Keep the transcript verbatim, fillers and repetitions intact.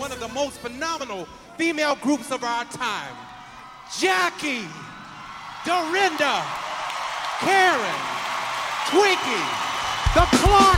one of the most phenomenal female groups of our time. Jackie, Dorinda, Karen, Twinkie, the Clark